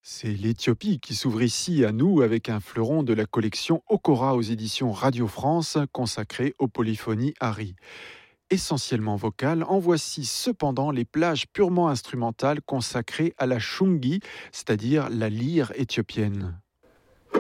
C'est l'Éthiopie qui s'ouvre ici à nous avec un fleuron de la collection Okora aux éditions Radio France consacrée aux polyphonies Ari. Essentiellement vocales, en voici cependant les plages purement instrumentales consacrées à la shungi, c'est-à-dire la lyre éthiopienne.